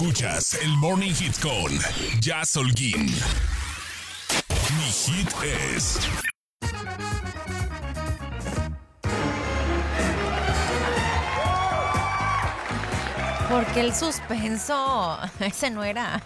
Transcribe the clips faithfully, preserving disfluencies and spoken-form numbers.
Escuchas el Morning Hit con Jazz Holguín. Mi hit es... Porque el suspenso, ese no era.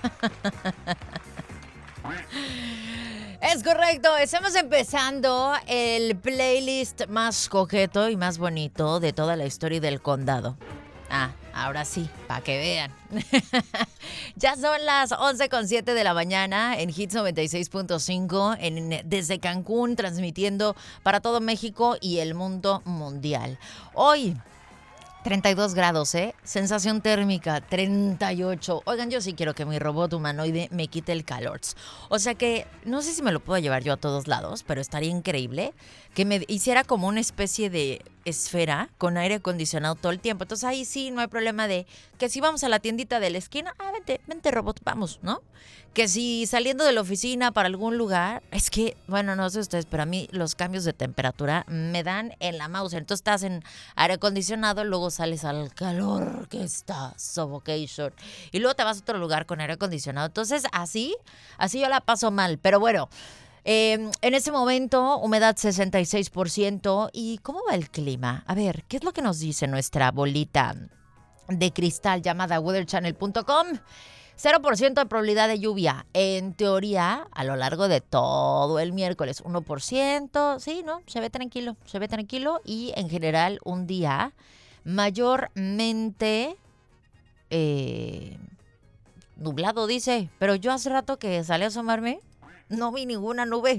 Es correcto, estamos empezando el playlist más coqueto y más bonito de toda la historia del condado. Ah, ahora sí, para que vean. Ya son las once con siete de la mañana en Hits noventa y seis punto cinco en, desde Cancún, transmitiendo para todo México y el mundo mundial. Hoy... treinta y dos grados, ¿eh? Sensación térmica, treinta y ocho. Oigan, yo sí quiero que mi robot humanoide me quite el calor. O sea que, no sé si me lo puedo llevar yo a todos lados, pero estaría increíble que me hiciera como una especie de esfera con aire acondicionado todo el tiempo. Entonces ahí sí no hay problema de que si vamos a la tiendita de la esquina, ah, vente, vente robot, vamos, ¿no? Que si saliendo de la oficina para algún lugar, es que, bueno, no sé ustedes, pero a mí los cambios de temperatura me dan en la mouse. Entonces estás en aire acondicionado, luego sales al calor que está, suffocation, y luego te vas a otro lugar con aire acondicionado. Entonces así, así yo la paso mal, pero bueno. Eh, en este momento, humedad sesenta y seis por ciento. ¿Y cómo va el clima? A ver, ¿qué es lo que nos dice nuestra bolita de cristal llamada weather channel punto com? cero por ciento de probabilidad de lluvia. En teoría, a lo largo de todo el miércoles, uno por ciento. Sí, ¿no? Se ve tranquilo, se ve tranquilo. Y en general, un día mayormente eh, nublado, dice. Pero yo hace rato que salí a asomarme, no vi ninguna nube.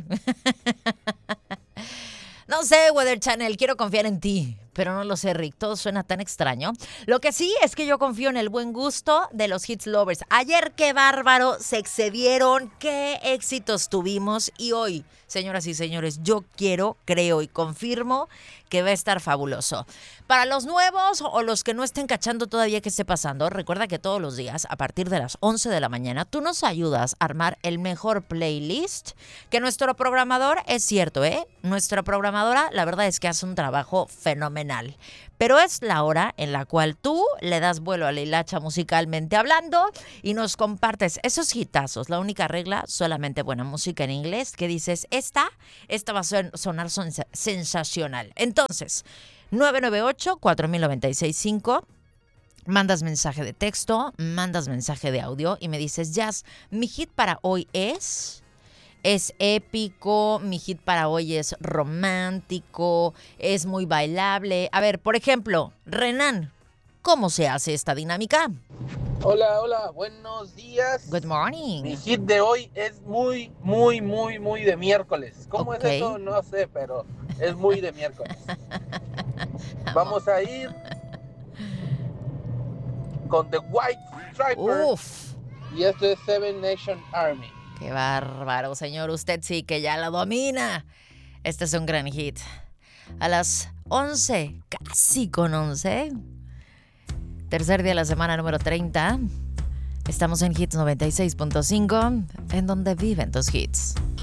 No sé, Weather Channel, quiero confiar en ti, pero no lo sé, Rick, todo suena tan extraño. Lo que sí es que yo confío en el buen gusto de los Hits Lovers. Ayer, qué bárbaro, se excedieron, qué éxitos tuvimos. Y hoy, señoras y señores, yo quiero, creo y confirmo que va a estar fabuloso. Para los nuevos o los que no estén cachando todavía qué esté pasando, recuerda que todos los días, a partir de las once de la mañana, tú nos ayudas a armar el mejor playlist. Que nuestro programador, es cierto, ¿eh? Nuestra programadora, la verdad es que hace un trabajo fenomenal. Pero es la hora en la cual tú le das vuelo a la hilacha musicalmente hablando y nos compartes esos hitazos. La única regla, solamente buena música en inglés, que dices, esta, esta va a sonar sensacional. Entonces, nueve nueve ocho, cuatro cero nueve seis cinco, mandas mensaje de texto, mandas mensaje de audio y me dices, Jazz, mi hit para hoy es... Es épico, mi hit para hoy es romántico, es muy bailable. A ver, por ejemplo, Renan, ¿cómo se hace esta dinámica? Hola, hola, buenos días. Good morning. Mi hit de hoy es muy, muy, muy, muy de miércoles. ¿Cómo Ok. es eso? No sé, pero es muy de miércoles. Vamos a ir con The White Stripes. Uf, Y esto es Seven Nation Army. qué bárbaro, señor. Usted sí que ya la domina. Este es un gran hit. A las once, casi con once. Tercer día de la semana número treinta. Estamos en Hits noventa y seis punto cinco, en donde viven tus hits.